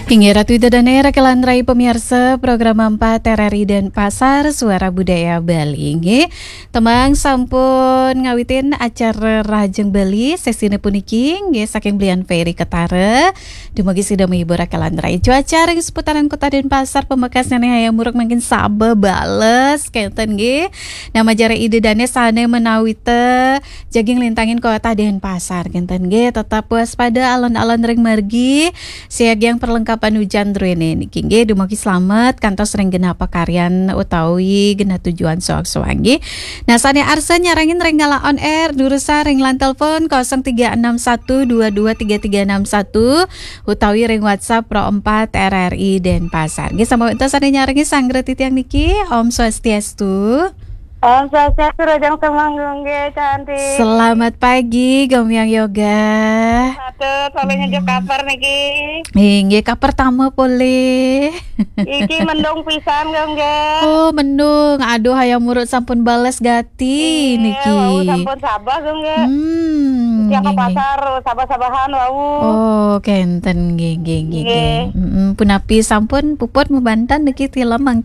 Hingga Ratu Dadanera Kelandrai pemirsa program 4 RRI dan Pasar Suara Budaya Bali. Nggih, temang sampun ngawitin acara Rajeng Bali sesine puniki nggih saking Blian Ferry Ketara. Dumugi sida menghibur Kelandrai. Cuaca ring seputaran Kota Denpasar Pembekas Nenek Hayam Muruk makin sabe bales kenten nggih. Nama jare ide dane sane menawite jaging lintangin Kota Denpasar kenten nggih tetap waspada alon-alon ring margi siag yang perlengkapan hujan drene niki nggih dumugi slamet kantos ring genah pakaryan utawi genah tujuan soak-soak nggih. Nah sane arsa nyarangin ring ngala on air durusa ring lan telepon 0361223361 utawi ring WhatsApp Pro 4 RRI Denpasar. Nggih sama itu sane nyarangi sanggret titiang niki Om Swastiastu. Om Swastiastu Rajang Temanggung nggih cantik. Selamat pagi Gomyang Yoga. Aduh, tolongnya jo kabar niki. Nggih ka pertama boleh. Iki mendung pisan nggih. Oh, mendung. Aduh hayam murut sampun bales gati niki. Wau sampun sabah nggih. Ya ke pasar sabah-sabahan wau. Oh, kenten nggih. Punapi sampun puput membantan niki tilem